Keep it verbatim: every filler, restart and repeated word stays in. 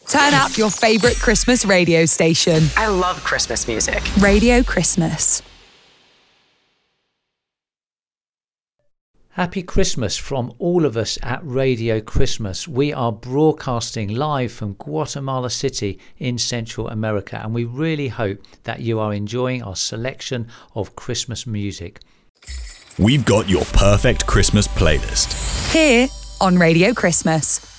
Turn up your favourite Christmas radio station. I love Christmas music. Radio Christmas. Happy Christmas from all of us at Radio Christmas. We are broadcasting live from Guatemala City in Central America, and we really hope that you are enjoying our selection of Christmas music. We've got your perfect Christmas playlist Here on Radio Christmas.